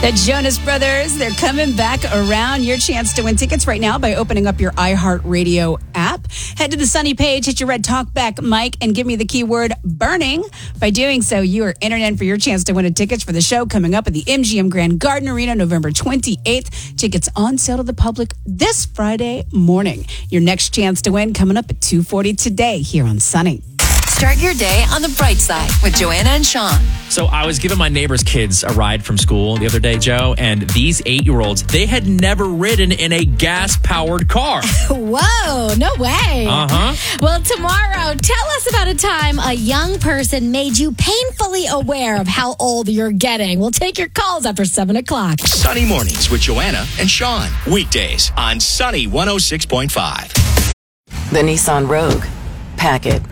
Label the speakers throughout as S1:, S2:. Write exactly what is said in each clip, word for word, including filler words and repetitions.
S1: The Jonas Brothers, they're coming back around. Your chance to win tickets right now by opening up your iHeartRadio app. Head to the Sunny page, hit your red talkback mic, and give me the keyword burning. By doing so, you are entered in for your chance to win a tickets for the show coming up at the M G M Grand Garden Arena November twenty-eighth. Tickets on sale to the public this Friday morning. Your next chance to win coming up at two forty today here on Sunny.
S2: Start your day on the bright side with Joanna and Sean.
S3: So I was giving my neighbor's kids a ride from school the other day, Joe, and these eight-year-olds, they had never ridden in a gas-powered car.
S4: Whoa, no way.
S3: Uh-huh.
S4: Well, tomorrow, tell us about a time a young person made you painfully aware of how old you're getting. We'll take your calls after seven o'clock.
S5: Sunny Mornings with Joanna and Sean. Weekdays on Sunny one oh six point five.
S6: The Nissan Rogue. Pack it.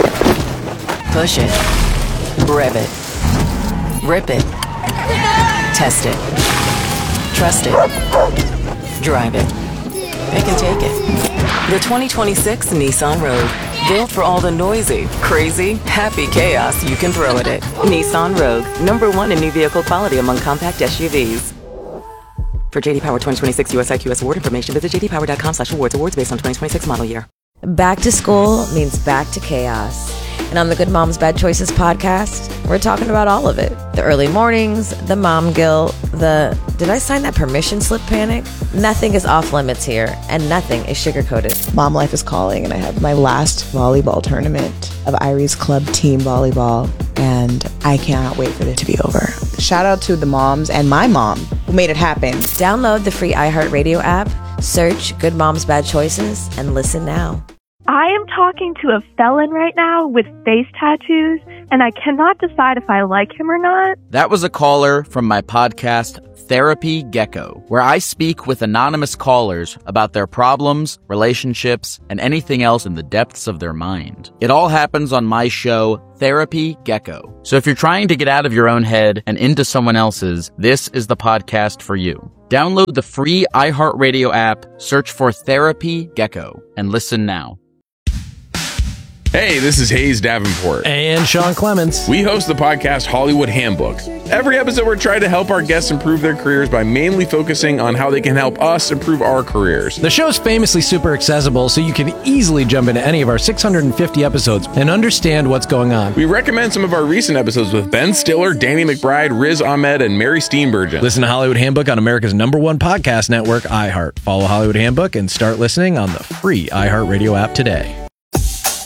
S6: Push it. Rev it. Rip it. Test it. Trust it. Drive it. Pick and take it. The twenty twenty-six Nissan Rogue. Built for all the noisy, crazy, happy chaos you can throw at it. Nissan Rogue. Number one in new vehicle quality among compact S U Vs. For J D Power twenty twenty-six U S I Q S award information, visit j d power dot com slash awards. Awards based on twenty twenty-six model year.
S7: Back to school means back to chaos. And on the Good Moms Bad Choices podcast, we're talking about all of it. The early mornings, the mom guilt, the did I sign that permission slip panic? Nothing is off limits here, and nothing is sugar-coated.
S8: Mom life is calling, and I have my last volleyball tournament of Irie's Club team volleyball, and I cannot wait for it to be over. Shout out to the moms and my mom who made it happen.
S7: Download the free iHeartRadio app, search Good Moms Bad Choices, and listen now.
S9: I am talking to a felon right now with face tattoos, and I cannot decide if I like him or not.
S10: That was a caller from my podcast, Therapy Gecko, where I speak with anonymous callers about their problems, relationships, and anything else in the depths of their mind. It all happens on my show, Therapy Gecko. So if you're trying to get out of your own head and into someone else's, this is the podcast for you. Download the free iHeartRadio app, search for Therapy Gecko, and listen now.
S11: Hey, this is Hayes Davenport.
S12: And Sean Clements.
S11: We host the podcast Hollywood Handbook. Every episode, we're trying to help our guests improve their careers by mainly focusing on how they can help us improve our careers.
S12: The show's famously super accessible, so you can easily jump into any of our six hundred fifty episodes and understand what's going on.
S11: We recommend some of our recent episodes with Ben Stiller, Danny McBride, Riz Ahmed, and Mary Steenburgen.
S12: Listen to Hollywood Handbook on America's number one podcast network, iHeart. Follow Hollywood Handbook and start listening on the free iHeartRadio app today.